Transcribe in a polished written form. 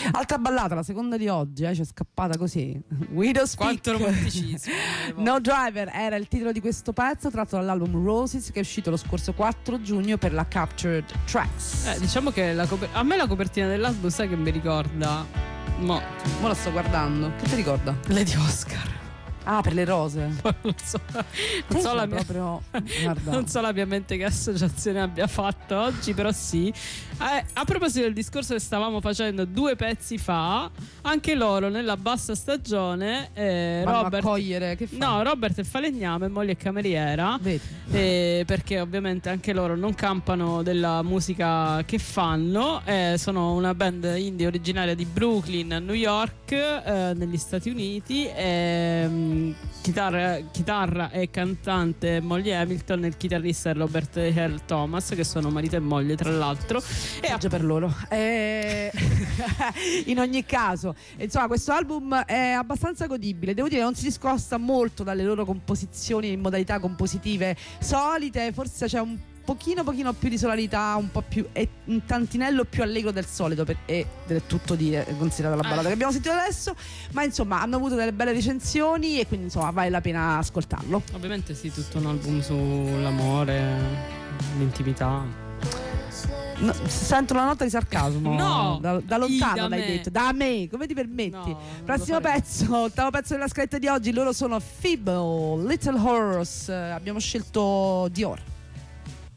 Altra ballata, la seconda di oggi, c'è scappata così. We Don't Speak. Quanto romanticismo. No Driver era il titolo di questo pezzo, tratto dall'album Roses, che è uscito lo scorso 4 giugno per la Captured Tracks. Diciamo che a me la copertina dell'album, sai che mi ricorda? Mo la sto guardando. Che ti ricorda? Lady Oscar. Ah, per le rose. Non so la mia, non so la mia mente che associazione abbia fatto oggi, però sì. A proposito del discorso che stavamo facendo 2 pezzi fa, anche loro nella bassa stagione Robert, a cogliere, che fa? No, Robert è falegname, moglie e cameriera. Perché ovviamente anche loro non campano della musica che fanno. Sono una band indie originaria di Brooklyn, New York, negli Stati Uniti. Chitarra e cantante Molly Hamilton, e il chitarrista è Robert Earl Thomas, che sono marito e moglie tra l'altro. E oggi per loro in ogni caso, insomma, questo album è abbastanza godibile, devo dire, non si discosta molto dalle loro composizioni in modalità compositive solite, forse c'è un pochino più di sonorità, un po' più, e un tantinello più allegro del solito, e del tutto dire, considerata la ballata che abbiamo sentito adesso, ma insomma hanno avuto delle belle recensioni e quindi insomma vale la pena ascoltarlo. Ovviamente sì, tutto un album sull'amore, l'intimità. No, sento una nota di sarcasmo. No, da lontano l'hai me. detto. Da me, come ti permetti? No, prossimo pezzo, ottavo pezzo della scaletta di oggi. Loro sono Feeble Little Horse. Abbiamo scelto Dior.